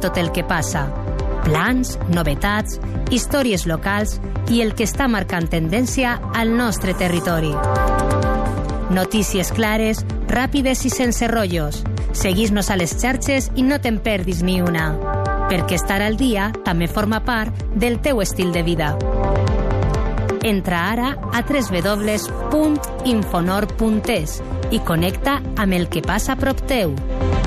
tot el que passa. Plans, novetats, històries locals i el que està marcant tendència al nostre territori. Notícies clares, ràpides i sense rotllos. Seguís-nos a les xarxes i no te'n perdis ni una. Perquè estar al dia també forma part del teu estil de vida. Entra ara a www.infonor.es i connecta amb el que passa a prop teu.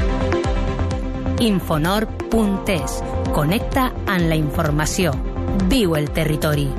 Infonor.es. Connecta amb la informació. Viu el territori.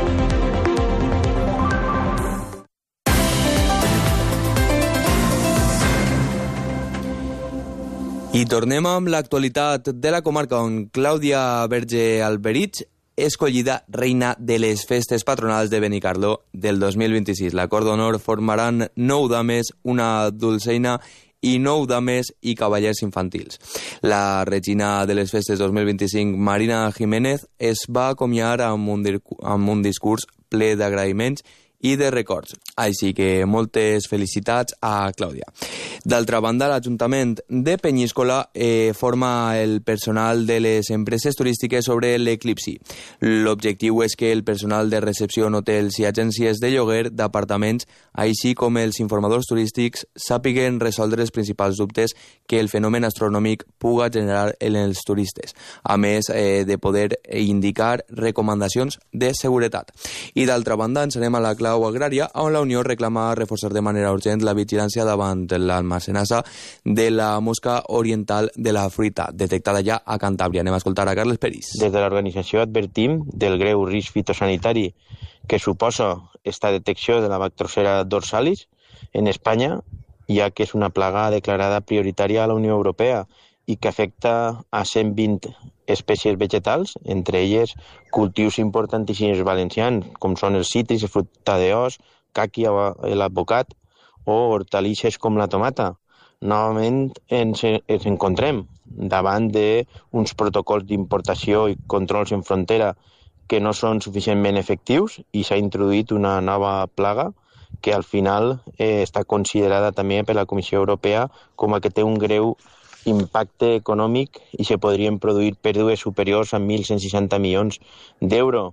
I tornem amb l'actualitat de la comarca, on Clàudia Verge Alberich, escollida reina de les festes patronals de Benicarló del 2026. L'acord d'honor formaran 9 dames, una dolçaina i 9 dames i cavallers infantils. La regina de les festes 2025, Marina Jiménez, es va acomiadar amb un discurs ple d'agraïments i de records. Així que moltes felicitats a Clàudia. D'altra banda, l'Ajuntament de Penyíscola forma el personal de les empreses turístiques sobre l'eclipsi. L'objectiu és que el personal de recepció en hotels i agències de lloguer d'apartaments, així com els informadors turístics, sàpiguen resoldre els principals dubtes que el fenomen astronòmic puga generar en els turistes, a més de poder indicar recomanacions de seguretat. I d'altra banda, ens anem a la clau agrària, on la Unió reclama reforçar de manera urgent la vigilància davant l'almacenassa de la mosca oriental de la fruita, detectada ja a Cantàbria. Anem a escoltar a Carles Peris. Des de l'organització advertim del greu risc fitosanitari que suposa esta detecció de la Bactrocera dorsalis en Espanya, ja que és una plaga declarada prioritària a la Unió Europea i que afecta a 120 espècies vegetals, entre elles cultius importantíssims valencians, com són els cítrics, el fruita d'os, caqui, l'advocat o hortalisses com la tomata. Novament ens encontrem davant d'uns protocols d'importació i controls en frontera que no són suficientment efectius i s'ha introduït una nova plaga que al final està considerada també per la Comissió Europea com a que té un greu impacte econòmic i se podrien produir pèrdues superiors a 1.160 milions d'euros.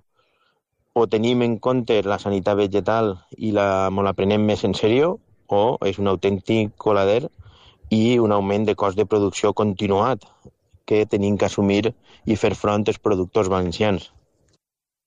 O tenim en compte la sanitat vegetal i la la prenem més en sèrio, o és un autèntic colader i un augment de cost de producció continuat que tenim que assumir i fer front als productors valencians.